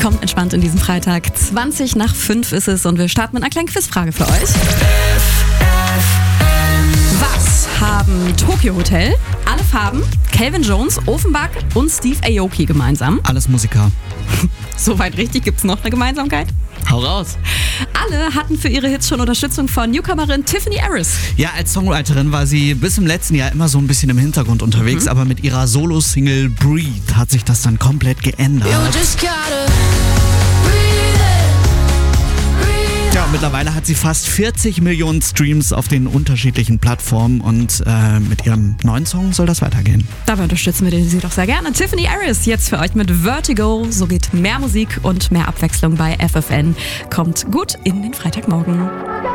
Kommt entspannt in diesen Freitag. 5:20 ist es und wir starten mit einer kleinen Quizfrage für euch. Was haben Tokyo Hotel, Alle Farben, Calvin Jones, Offenbach und Steve Aoki gemeinsam? Alles Musiker. Soweit richtig. Gibt's noch eine Gemeinsamkeit? Hau raus. Alle hatten für ihre Hits schon Unterstützung von Newcomerin Tiffany Harris. Ja, als Songwriterin war sie bis im letzten Jahr immer so ein bisschen im Hintergrund unterwegs, aber mit ihrer Solo-Single Breathe hat sich das dann komplett geändert. Ja, mittlerweile hat sie fast 40 Millionen Streams auf den unterschiedlichen Plattformen und mit ihrem neuen Song soll das weitergehen. Dabei unterstützen wir sie doch sehr gerne. Tiffany Harris jetzt für euch mit Vertigo. So geht mehr Musik und mehr Abwechslung bei FFN. Kommt gut in den Freitagmorgen.